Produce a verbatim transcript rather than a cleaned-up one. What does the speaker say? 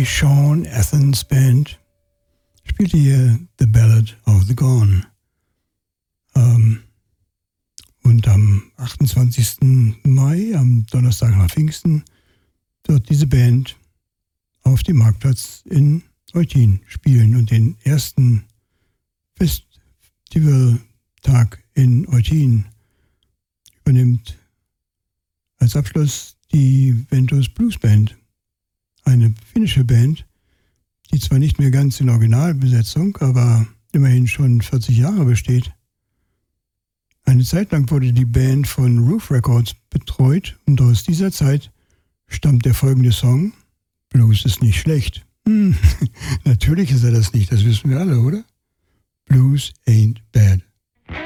die Sean Athens Band spielte hier The Ballad of the Gone. Ähm, und am achtundzwanzigsten Mai, am Donnerstag nach Pfingsten, wird diese Band auf dem Marktplatz in Eutin spielen und den ersten Festivaltag in Eutin übernimmt als Abschluss die Ventus Blues Band, eine finnische Band, die zwar nicht mehr ganz in Originalbesetzung, aber immerhin schon vierzig Jahre besteht. Eine Zeit lang wurde die Band von Roof Records betreut und aus dieser Zeit stammt der folgende Song. Blues ist nicht schlecht. Hm, natürlich ist er das nicht, das wissen wir alle, oder? Blues ain't bad.